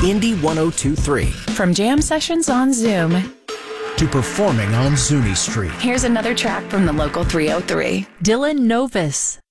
Indy 102.3. From jam sessions on Zoom To performing on Zuni Street. Here's another track from the local 303. Dylan Novus.